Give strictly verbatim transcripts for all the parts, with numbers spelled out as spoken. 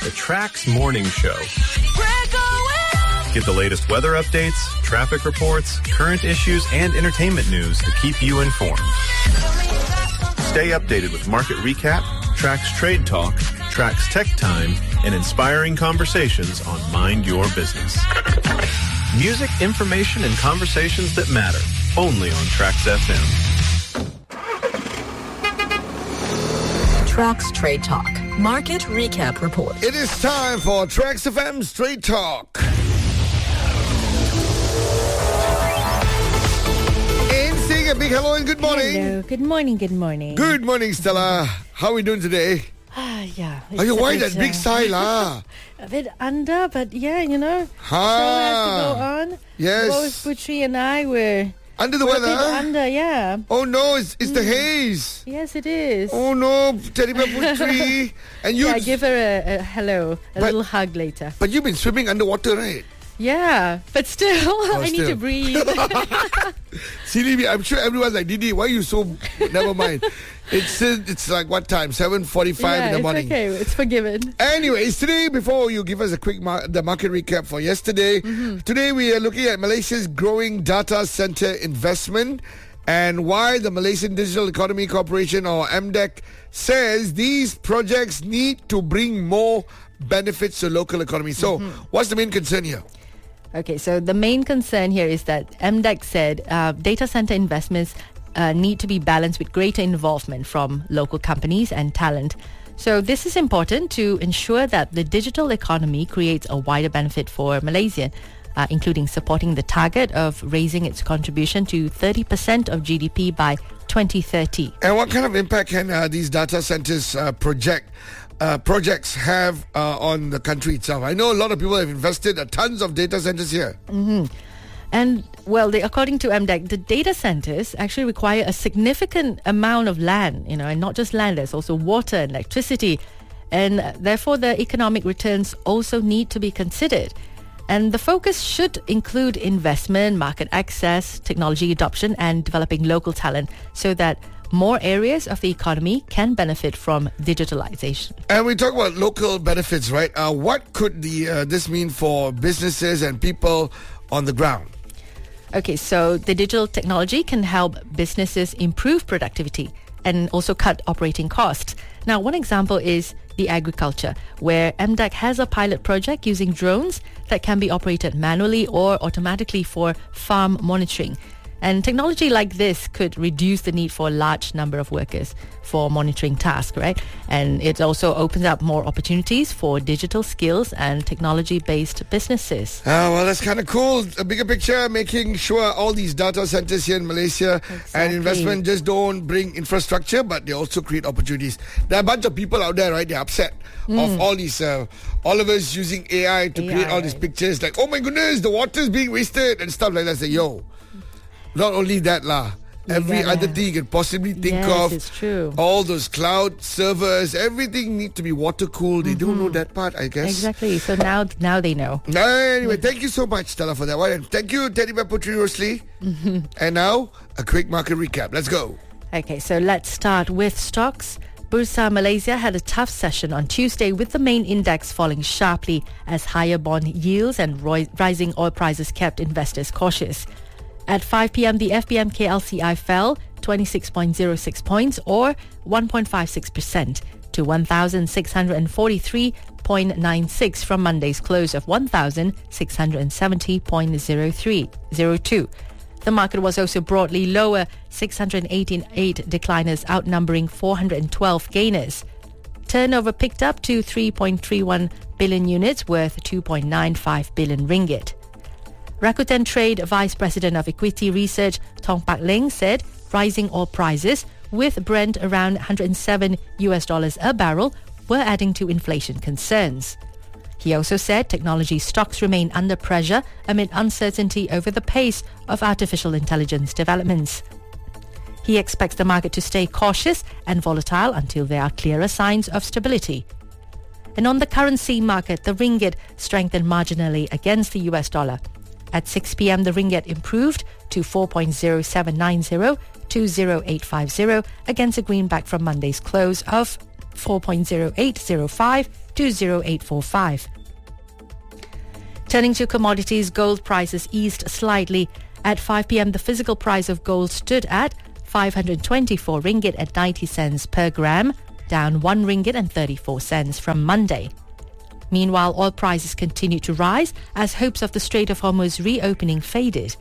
the Trax Morning Show. Get the latest weather updates, traffic reports, current issues, and entertainment news to keep you informed. Stay updated with Market Recap, Trax Trade Talk, Trax Tech Time, and inspiring conversations on Mind Your Business. Music, information, and conversations that matter. Only on Trax F M. Trax Trade Talk. Market Recap Report. It is time for Trax F M's Trade Talk. In saying a big hello and good morning. Hello. Good morning, good morning. Good morning, Stella. How are we doing today? Ah, yeah. Are you why bit, that big uh, sigh lah? A bit under, but yeah, you know, Ha. show has to go on. Yes. Both Putri and I were Under the we're weather? a bit under, yeah. Oh no, it's, it's the haze. Yes, it is. Oh no, Teddy Bear Putri. And you, Yeah, give her a, a hello, a But- little hug later. but you've been swimming underwater, right? Yeah, but still, I need still. to breathe. Silly, I'm sure everyone's like, Didi, why are you so... Never mind. It's uh, it's like what time? seven forty-five yeah, in the it's morning. okay. It's forgiven. Anyways, today, before you give us a quick mar- the market recap for yesterday, Mm-hmm. today we are looking at Malaysia's growing data center investment and why the Malaysian Digital Economy Corporation, or M D E C, says these projects need to bring more benefits to local economy. So, Mm-hmm. what's the main concern here? Okay, so the main concern here is that M D E C said uh, data center investments uh, need to be balanced with greater involvement from local companies and talent. So this is important to ensure that the digital economy creates a wider benefit for Malaysia, uh, including supporting the target of raising its contribution to thirty percent of G D P by twenty thirty. And what kind of impact can uh, these data centers uh, project uh, projects have uh, on the country itself? I know a lot of people have invested uh, tons of data centers here. And, well, they, according to M D E C, the data centers actually require a significant amount of land, you know, and not just land, there's also water and electricity. And uh, therefore, the economic returns also need to be considered. And the focus should include investment, market access, technology adoption, and developing local talent so that more areas of the economy can benefit from digitalization. And we talk about local benefits, right? Uh, what could the uh, this mean for businesses and people on the ground? Okay, so the digital technology can help businesses improve productivity and also cut operating costs. Now, one example is the agriculture, where M D E C has a pilot project using drones that can be operated manually or automatically for farm monitoring. And technology like this could reduce the need for a large number of workers for monitoring tasks, right? And it also opens up more opportunities for digital skills and technology-based businesses. Ah, well, that's kind of cool. A bigger picture, making sure all these data centers here in Malaysia and Exactly. investment just don't bring infrastructure, but they also create opportunities. There are a bunch of people out there, right? They're upset of all these, uh, all of us using A I to A I, create all these right. pictures. Like, oh my goodness, the water's being wasted and stuff like that. Say, yo, not only that lah. Every gotta- other thing you can possibly think Yes, of. it's true. All those cloud servers, everything need to be water cooled. They don't know that part, I guess. Exactly. So now, now they know. Anyway, thank you so much, Stella, for that one. And thank you, Teddy Bear Putri Rosli. And now, a quick market recap. Let's go. Okay, so let's start with stocks. Bursa Malaysia had a tough session on Tuesday with the main index falling sharply as higher bond yields and roi- rising oil prices kept investors cautious. At five p.m, the F B M K L C I fell twenty-six point zero six points or one point five six percent to one thousand six hundred forty-three point nine six from Monday's close of one thousand six hundred seventy point zero three zero two. The market was also broadly lower, six hundred eighty-eight decliners outnumbering four hundred twelve gainers. Turnover picked up to three point three one billion units worth two point nine five billion ringgit. Rakuten Trade Vice President of Equity Research Tong Pak Ling said rising oil prices with Brent around one hundred seven U S dollars a barrel were adding to inflation concerns. He also said technology stocks remain under pressure amid uncertainty over the pace of artificial intelligence developments. He expects the market to stay cautious and volatile until there are clearer signs of stability. And on the currency market, the ringgit strengthened marginally against the U S dollar. At six p.m, the ringgit improved to four point zero seven nine zero to zero eight five zero against a greenback from Monday's close of four point zero eight zero five to zero eight four five. Turning to commodities, gold prices eased slightly. At five p.m, the physical price of gold stood at five hundred twenty-four ringgit at ninety cents per gram, down one ringgit and thirty-four cents from Monday. Meanwhile, oil prices continued to rise as hopes of the Strait of Hormuz reopening faded.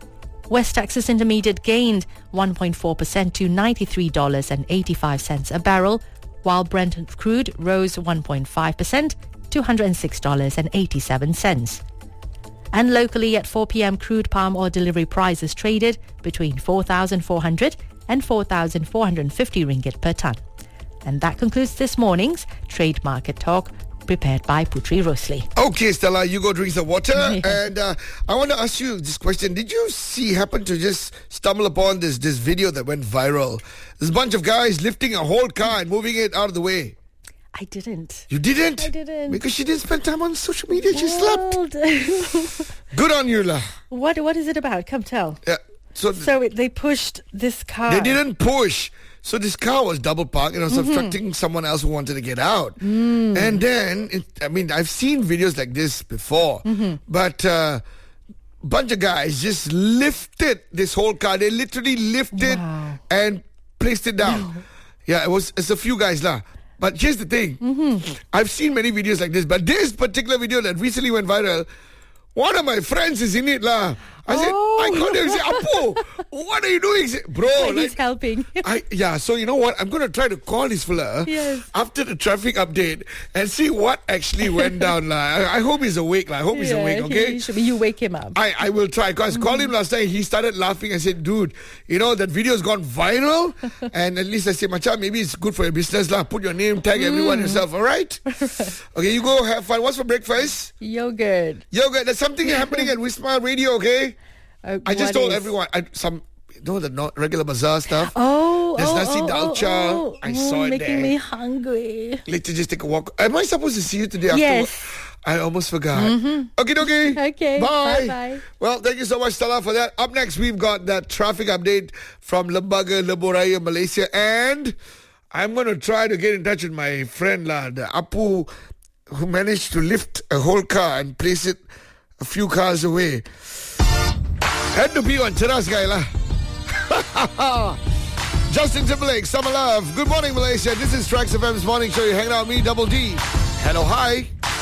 West Texas Intermediate gained one point four percent to ninety-three dollars and eighty-five cents a barrel, while Brent crude rose one point five percent to one hundred six dollars and eighty-seven cents. And locally at four p.m, crude palm oil delivery prices traded between four thousand four hundred and four thousand four hundred fifty ringgit per ton. And that concludes this morning's Trade Market Talk, prepared by Putri Rosli. Okay, Stella, you go drink some water. Yeah. And uh, I want to ask you this question. Did you see, happen to just stumble upon this, this video that went viral? There's a bunch of guys lifting a whole car and moving it out of the way. I didn't. You didn't? I didn't. Because she didn't spend time on social media. She slept. slept. Good on you, lah. What What is it about? Come tell. Yeah. So, So it, they pushed this car. they didn't push. So this car was double parked and it was mm-hmm. obstructing someone else who wanted to get out. Mm. And then, it, I mean, I've seen videos like this before. Mm-hmm. But uh, bunch of guys just lifted this whole car. They literally lifted Wow. and placed it down. Yeah, it was. It's a few guys lah. But here's the thing. Mm-hmm. I've seen many videos like this. But this particular video that recently went viral, one of my friends is in it lah. I said, Oh. I called him and said, Apu, what are you doing? He said, bro, He's like, helping. I, yeah, so you know what? I'm going to try to call this fella Yes. after the traffic update and see what actually went down. La. I, I hope he's awake. La. I hope he's Yeah, awake, okay? he should be. You wake him up. I, I will try. Because I called him last night. He started laughing. I said, dude, you know, that video's gone viral. And at least I said, Macha, maybe it's good for your business. La. Put your name, tag everyone yourself, all right? Okay, you go have fun. What's for breakfast? Yogurt. Yogurt. There's something happening at Wisma Radio, okay? Uh, I just what told is- everyone. I, some, you know, the not regular bazaar stuff. Oh, There's oh, nasi oh, dalcha. oh, oh. I Oh, saw it making there. me hungry. Let's just take a walk. Am I supposed to see you today after Yes. work? I almost forgot. Mm-hmm. Okay, okay. Okay, Bye. bye-bye. Well, thank you so much, Stella, for that. Up next, we've got that traffic update from Lembaga Lebuh Raya, Malaysia. And I'm going to try to get in touch with my friend, lah, the Apu, who managed to lift a whole car and place it a few cars away. Had to be on Teras guy, lah. Justin Timberlake, Summer Love. Good morning, Malaysia. This is Trax F M's morning show. You're hanging out with me, Double D. Hello, hi.